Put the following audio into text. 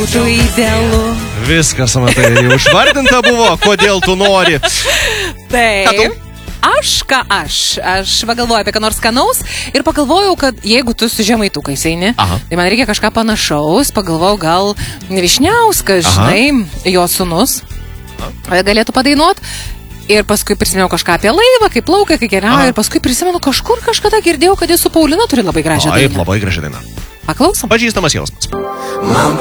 būtų idealu. Viskas, matai, jau išvardinta buvo, kodėl tu nori. Taip. Aš pagalvojau apie ką nors skanaus ir pagalvojau, kad jeigu tu su žemaitukais eini, tai man reikia kažką panašaus, pagalvojau, gal Vyšniauskas, žinai, jo sūnus galėtų padainuot. Ir paskui prisimenu kažką apie laivą, kaip plaukia, kai keliauja. Ir paskui prisimenu, kažkada girdėjau, kad jis su Paulina turi labai gražią dainą. Taip, labai gražią dainą. Paklausom. Pažįstamas jausmas.